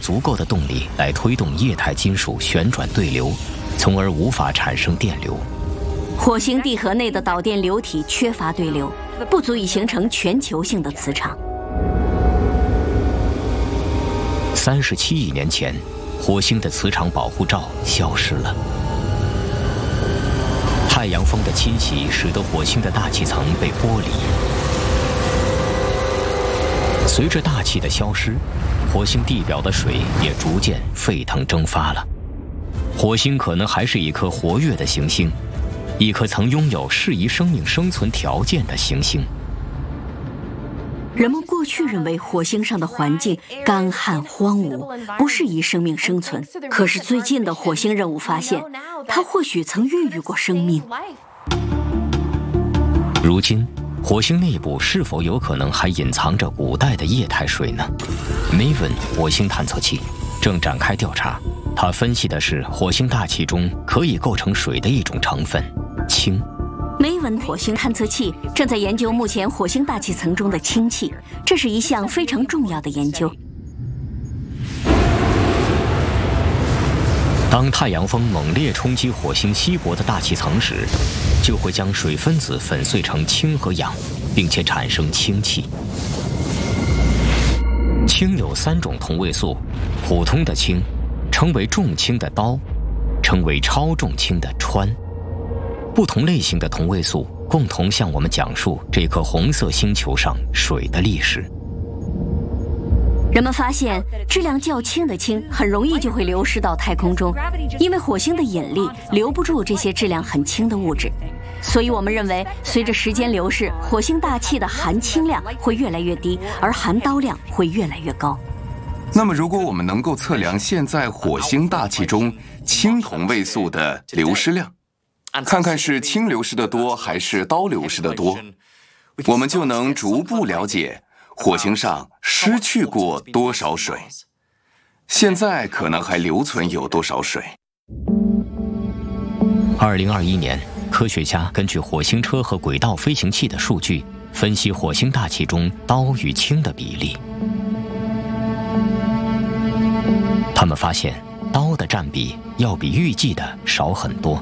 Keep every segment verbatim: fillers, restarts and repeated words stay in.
足够的动力来推动液态金属旋转对流，从而无法产生电流。 火星地核内的导电流体缺乏对流，不足以形成全球性的磁场。 三十七亿年前，火星的磁场保护罩消失了。太阳风的侵袭使得火星的大气层被剥离。随着大气的消失，火星地表的水也逐渐沸腾蒸发了。火星可能还是一颗活跃的行星，一颗曾拥有适宜生命生存条件的行星。 人们过去认为火星上的环境干旱荒芜，不适宜生命生存。可是最近的火星任务发现，它或许曾孕育过生命。 如今，火星内部是否有可能还隐藏着古代的液态水呢 ？Maven 火星探测器正展开调查，它分析的是火星大气中可以构成水的一种成分——氢。 梅文火星探测器正在研究目前火星大气层中的氢气，这是一项非常重要的研究。 当太阳风猛烈冲击火星稀薄的大气层时，就会将水分子粉碎成氢和氧，并且产生氢气。氢有三种同位素，普通的氢称为重氢的氘，称为超重氢的氚。不同类型的同位素共同向我们讲述这颗红色星球上水的历史。 人们发现，质量较轻的氢很容易就会流失到太空中，因为火星的引力留不住这些质量很轻的物质。所以我们认为，随着时间流逝，火星大气的含氢量会越来越低，而含氘量会越来越高。 那么，如果我们能够测量现在火星大气中氢同位素的流失量，看看是氢流失的多还是氘流失的多，我们就能逐步了解火星上失去过多少水，现在可能还留存有多少水。 二零二一年，科学家根据火星车和轨道飞行器的数据，分析火星大气中氘与氢的比例。他们发现，氘的占比要比预计的少很多。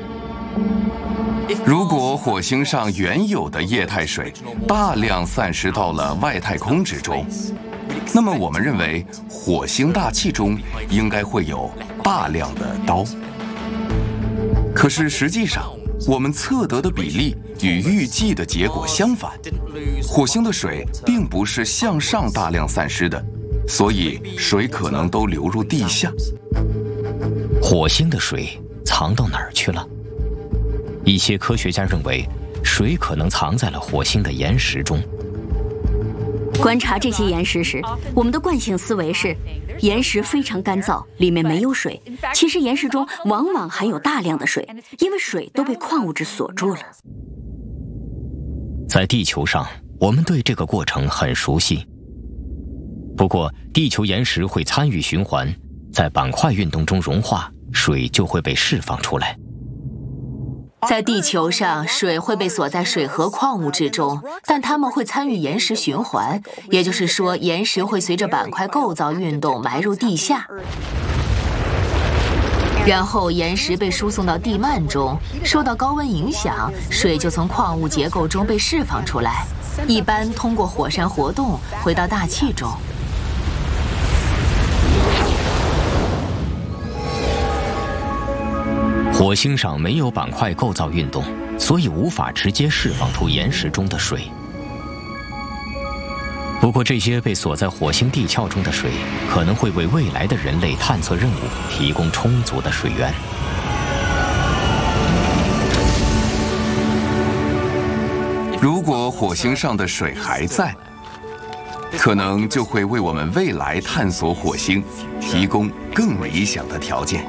如果火星上原有的液态水大量散失到了外太空之中，那么我们认为火星大气中应该会有大量的氘。可是实际上，我们测得的比例与预计的结果相反，火星的水并不是向上大量散失的，所以水可能都流入地下。 火星的水藏到哪儿去了？一些科学家认为，水可能藏在了火星的岩石中。 观察这些岩石时，我们的惯性思维是，岩石非常干燥，里面没有水。其实岩石中往往含有大量的水，因为水都被矿物质锁住了。 在地球上，我们对这个过程很熟悉。不过，地球岩石会参与循环，在板块运动中融化，水就会被释放出来。 在地球上，水会被锁在水和矿物质中，但它们会参与岩石循环，也就是说，岩石会随着板块构造运动埋入地下，然后岩石被输送到地幔中，受到高温影响，水就从矿物结构中被释放出来，一般通过火山活动回到大气中。 火星上没有板块构造运动，所以无法直接释放出岩石中的水。不过，这些被锁在火星地壳中的水，可能会为未来的人类探测任务提供充足的水源。 如果火星上的水还在，可能就会为我们未来探索火星提供更理想的条件。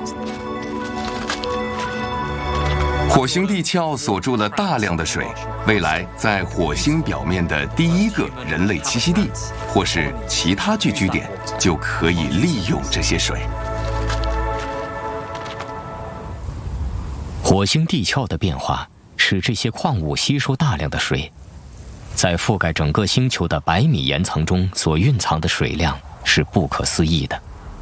火星地壳锁住了大量的水，未来在火星表面的第一个人类栖息地，或是其他聚居点，就可以利用这些水。 火星地壳的变化使这些矿物吸收大量的水，在覆盖整个星球的百米岩层中所蕴藏的水量是不可思议的。